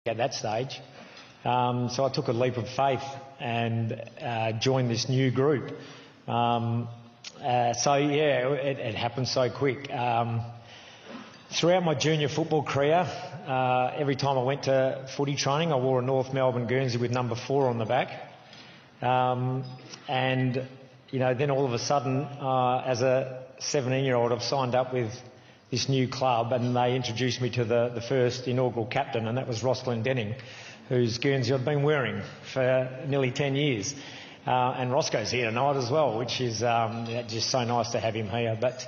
at that stage. So I took a leap of faith and joined this new group. It happened so quick. Throughout my junior football career, every time I went to footy training, I wore a North Melbourne Guernsey with number 4 on the back. Then all of a sudden, as a 17-year-old, I've signed up with this new club, and they introduced me to the first inaugural captain, and that was Ross Glendinning, whose Guernsey I've been wearing for nearly 10 years. And Roscoe's here tonight as well, which is just so nice to have him here. But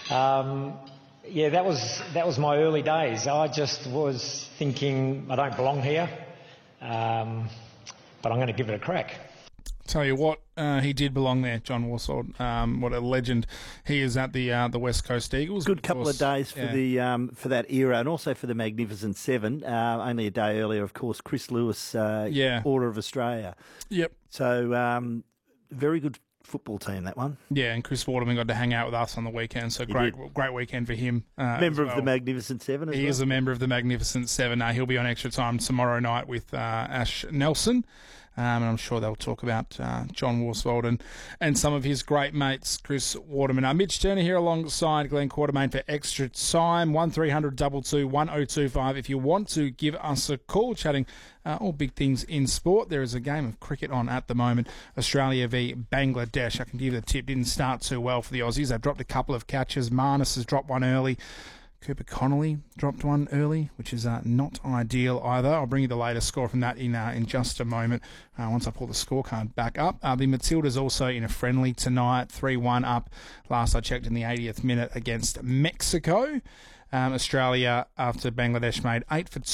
that was my early days. I just was thinking I don't belong here, but I'm going to give it a crack. Tell you what, he did belong there, John Worsfold. What a legend he is at the West Coast Eagles. Good couple of days for for that era, and also for the Magnificent Seven. Only a day earlier, of course, Chris Lewis, Order of Australia. Yep. So very good football team, that one. Yeah, and Chris Waterman got to hang out with us on the weekend, so great weekend for him. Member of the Magnificent Seven as well. He is a member of the Magnificent Seven. He'll be on Extra Time tomorrow night with Ash Nelson. And I'm sure they'll talk about John Worsfold and some of his great mates, Chris Waterman. Mitch Turner here alongside Glenn Quartermain for Extra Time. 1300 22 1025. If you want to give us a call, chatting all big things in sport. There is a game of cricket on at the moment. Australia v Bangladesh. I can give you the tip. Didn't start too well for the Aussies. They've dropped a couple of catches. Marnus has dropped one early. Cooper Connolly dropped one early, which is not ideal either. I'll bring you the latest score from that in just a moment once I pull the scorecard back up. The Matildas also in a friendly tonight, 3-1 up last I checked in the 80th minute against Mexico. Australia, after Bangladesh made 8 for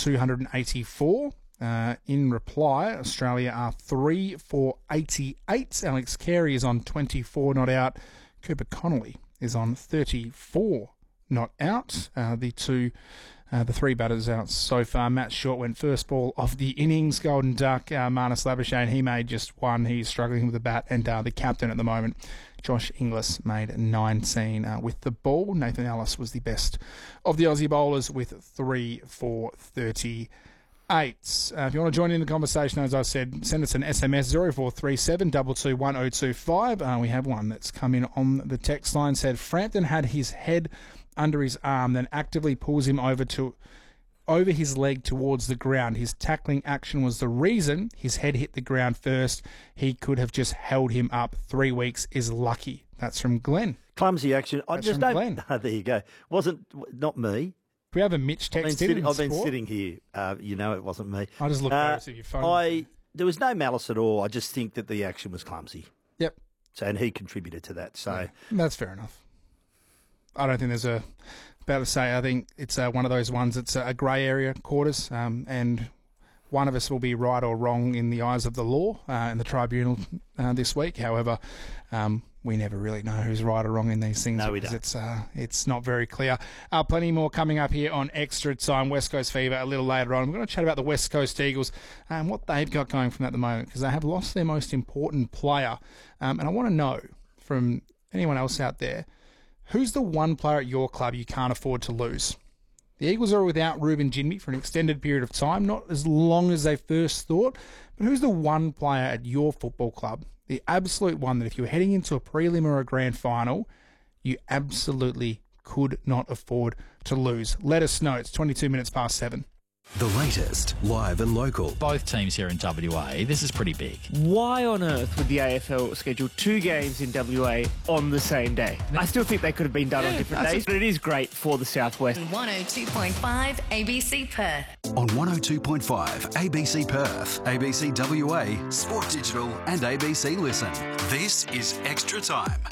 284. In reply, Australia are 3 for 88. Alex Carey is on 24 not out. Cooper Connolly is on 34 not out. The three batters out so far. Matt Short went first ball of the innings. Golden Duck, Marnus Labuschagne, he made just one. He's struggling with the bat. And the captain at the moment, Josh Inglis, made 19 with the ball. Nathan Ellis was the best of the Aussie bowlers with 3 for 38. If you want to join in the conversation, as I said, send us an SMS 0437 221 1025. We have one that's come in on the text line. Said Frampton had his head under his arm, then actively pulls him over his leg towards the ground. His tackling action was the reason his head hit the ground first. He could have just held him up. 3 weeks is lucky. That's from Glenn. Clumsy action. That's from Glenn. Oh, there you go. Not me. We have a Mitch text I've been sitting here. It wasn't me. I just looked at your phone. There was no malice at all. I just think that the action was clumsy. Yep. And he contributed to that. So that's fair enough. I don't think there's I think it's one of those ones that's a grey area, Quarters, and one of us will be right or wrong in the eyes of the law in the tribunal this week. However, we never really know who's right or wrong in these things. No, we don't. It's not very clear. Plenty more coming up here on Extra Time. West Coast Fever a little later on. We're going to chat about the West Coast Eagles and what they've got going from at the moment, because they have lost their most important player. And I want to know from anyone else out there, who's the one player at your club you can't afford to lose? The Eagles are without Ruben Jinby for an extended period of time, not as long as they first thought, but who's the one player at your football club, the absolute one that if you're heading into a prelim or a grand final, you absolutely could not afford to lose? Let us know. It's 22 minutes past 7. The latest, live and local. Both teams here in WA, this is pretty big. Why on earth would the AFL schedule 2 games in WA on the same day? I still think they could have been done on different days, but it is great for the Southwest. 102.5 ABC Perth. On 102.5 ABC Perth, ABC WA, Sport Digital and ABC Listen. This is Extra Time.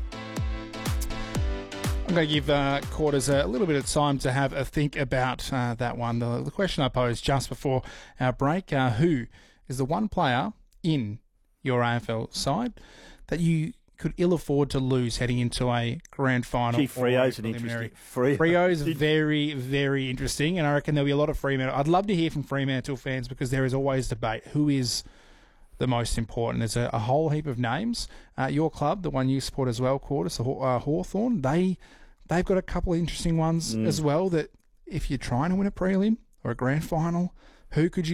I'm going to give Quarters a little bit of time to have a think about that one. The question I posed just before our break, who is the one player in your AFL side that you could ill afford to lose heading into a grand final? Freo's an interesting. Freo's very, very interesting, and I reckon there'll be a lot of Fremantle. I'd love to hear from Fremantle fans because there is always debate. Who is the most important? There's a whole heap of names. Your club, the one you support as well, Quarters, Hawthorn, they've got a couple of interesting ones as well that if you're trying to win a prelim or a grand final, Who could you